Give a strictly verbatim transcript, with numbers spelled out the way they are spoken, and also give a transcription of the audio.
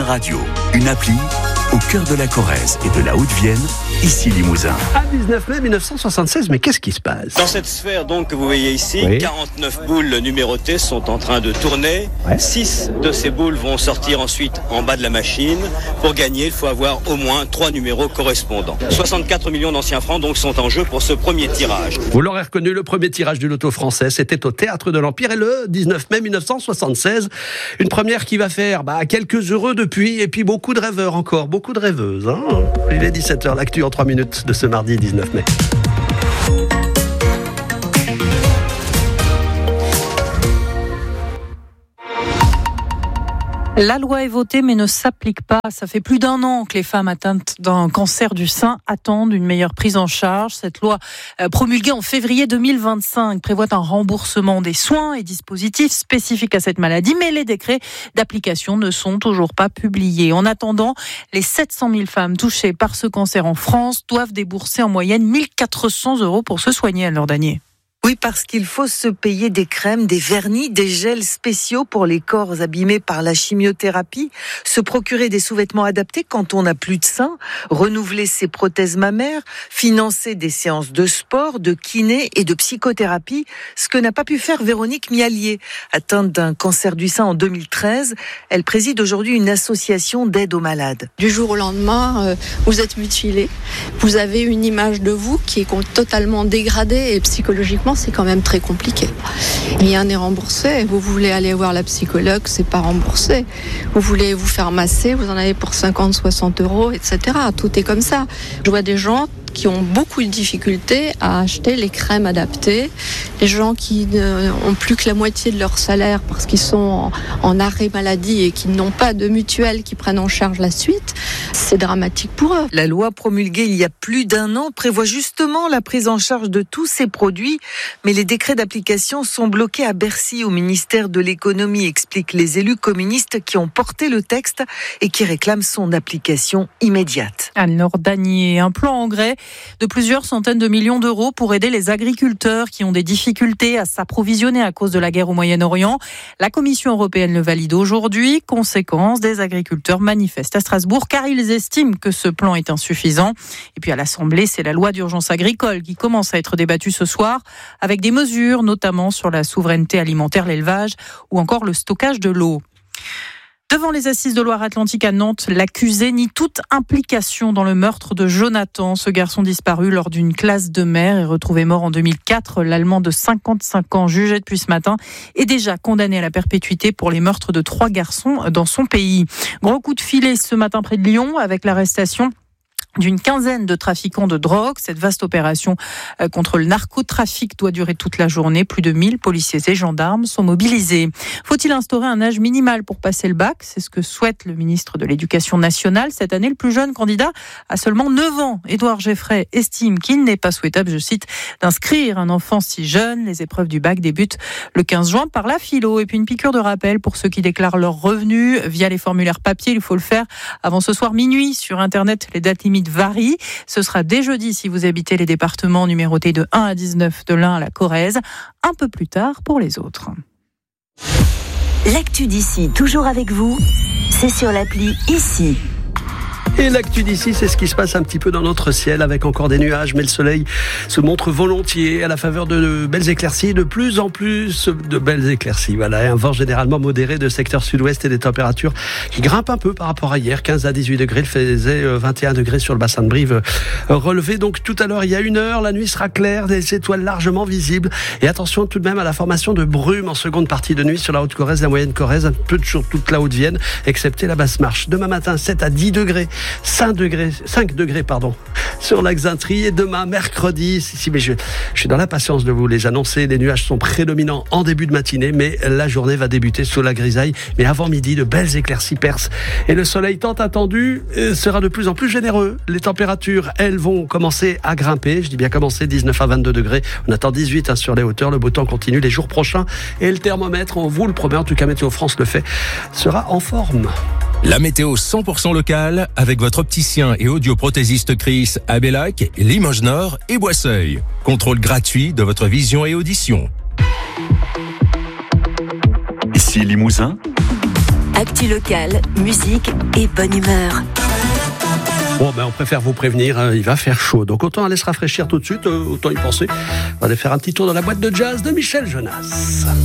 Radio, une appli au cœur de la Corrèze et de la Haute-Vienne, ici Limousin. À dix-neuf mai mille neuf cent soixante-seize, mais qu'est-ce qui se passe ? Dans cette sphère donc que vous voyez ici, oui. quarante-neuf boules numérotées sont en train de tourner. Ouais. six de ces boules vont sortir ensuite en bas de la machine. Pour gagner, il faut avoir au moins trois numéros correspondants. soixante-quatre millions d'anciens francs donc sont en jeu pour ce premier tirage. Vous l'aurez reconnu, le premier tirage du loto français, c'était au Théâtre de l'Empire et le dix-neuf mai mille neuf cent soixante-seize. Une première qui va faire bah, quelques heureux depuis et puis beaucoup de rêveurs encore, beaucoup de rêveuses. Hein. Il est dix-sept heures, l'actu en trois minutes de ce mardi dix-neuf mai. La loi est votée mais ne s'applique pas. Ça fait plus d'un an que les femmes atteintes d'un cancer du sein attendent une meilleure prise en charge. Cette loi promulguée en février deux mille vingt-cinq prévoit un remboursement des soins et dispositifs spécifiques à cette maladie, mais les décrets d'application ne sont toujours pas publiés. En attendant, les sept cent mille femmes touchées par ce cancer en France doivent débourser en moyenne mille quatre cents euros pour se soigner, Anne-Laure Danier. Oui, parce qu'il faut se payer des crèmes, des vernis, des gels spéciaux pour les corps abîmés par la chimiothérapie, se procurer des sous-vêtements adaptés quand on n'a plus de sein, renouveler ses prothèses mammaires, financer des séances de sport, de kiné et de psychothérapie, ce que n'a pas pu faire Véronique Miallier. Atteinte d'un cancer du sein en deux mille treize, elle préside aujourd'hui une association d'aide aux malades. Du jour au lendemain, euh, vous êtes mutilé, vous avez une image de vous qui est totalement dégradée et psychologiquement, c'est quand même très compliqué. Rien n'est remboursé. Vous voulez aller voir la psychologue, c'est pas remboursé. Vous voulez vous faire masser, vous en avez pour cinquante, soixante euros, et cetera. Tout est comme ça. Je vois des gens qui ont beaucoup de difficultés à acheter les crèmes adaptées, les gens qui n'ont plus que la moitié de leur salaire parce qu'ils sont en, en arrêt maladie et qui n'ont pas de mutuelle qui prennent en charge la suite, c'est dramatique pour eux. La loi promulguée il y a plus d'un an prévoit justement la prise en charge de tous ces produits, mais les décrets d'application sont bloqués à Bercy au ministère de l'économie, expliquent les élus communistes qui ont porté le texte et qui réclament son application immédiate. Anne-Laure Danier, un plan engrais de plusieurs centaines de millions d'euros pour aider les agriculteurs qui ont des difficultés à s'approvisionner à cause de la guerre au Moyen-Orient. La Commission européenne le valide aujourd'hui. Conséquence, des agriculteurs manifestent à Strasbourg car ils estiment que ce plan est insuffisant. Et puis à l'Assemblée, c'est la loi d'urgence agricole qui commence à être débattue ce soir avec des mesures notamment sur la souveraineté alimentaire, l'élevage ou encore le stockage de l'eau. Devant les assises de Loire-Atlantique à Nantes, l'accusé nie toute implication dans le meurtre de Jonathan. Ce garçon disparu lors d'une classe de mer et retrouvé mort en deux mille quatre. L'Allemand de cinquante-cinq ans, jugé depuis ce matin, est déjà condamné à la perpétuité pour les meurtres de trois garçons dans son pays. Gros coup de filet ce matin près de Lyon avec l'arrestation d'une quinzaine de trafiquants de drogue. Cette vaste opération contre le narcotrafic doit durer toute la journée. Plus de mille policiers et gendarmes sont mobilisés. Faut-il instaurer un âge minimal pour passer le bac ? C'est ce que souhaite le ministre de l'Éducation nationale. Cette année, le plus jeune candidat a seulement neuf ans. Édouard Geffray estime qu'il n'est pas souhaitable, je cite, d'inscrire un enfant si jeune. Les épreuves du bac débutent le quinze juin par la philo. Et puis une piqûre de rappel pour ceux qui déclarent leurs revenus via les formulaires papier. Il faut le faire avant ce soir minuit. Sur Internet, les dates limites varie. Ce sera dès jeudi si vous habitez les départements numérotés de un à dix-neuf, de l'Ain à la Corrèze. Un peu plus tard pour les autres. L'actu d'ici, toujours avec vous, c'est sur l'appli Ici. Et l'actu d'ici, c'est ce qui se passe un petit peu dans notre ciel avec encore des nuages, mais le soleil se montre volontiers à la faveur de belles éclaircies, de plus en plus de belles éclaircies. Voilà, un vent généralement modéré de secteur sud-ouest et des températures qui grimpent un peu par rapport à hier, quinze à dix-huit degrés, il faisait vingt et un degrés sur le bassin de Brive relevé. Donc tout à l'heure, il y a une heure, la nuit sera claire, des étoiles largement visibles. Et attention tout de même à la formation de brumes en seconde partie de nuit sur la Haute-Corrèze, la Moyenne-Corrèze, un peu sur toute la Haute-Vienne, excepté la Basse-Marche. Demain matin, sept à dix degrés. cinq degrés, cinq degrés pardon, sur la Xaintrie. Et demain, mercredi, si, si, mais je, je suis dans l'impatience de vous les annoncer. Les nuages sont prédominants en début de matinée, mais la journée va débuter sous la grisaille. Mais avant midi, de belles éclaircies percent. Et le soleil tant attendu sera de plus en plus généreux. Les températures, elles, vont commencer à grimper. Je dis bien commencer, dix-neuf à vingt-deux degrés. On attend dix-huit hein, sur les hauteurs. Le beau temps continue les jours prochains. Et le thermomètre, on vous le promet, en tout cas Météo France le fait, sera en forme. La météo cent pour cent locale avec votre opticien et audioprothésiste Chris à Bellac, Limoges Nord et Boisseuil. Contrôle gratuit de votre vision et audition. Ici Limousin, Actu locale, musique et bonne humeur. Bon, ben on préfère vous prévenir, hein, il va faire chaud. Donc autant aller se rafraîchir tout de suite, euh, autant y penser. On va aller faire un petit tour dans la boîte de jazz de Michel Jonas.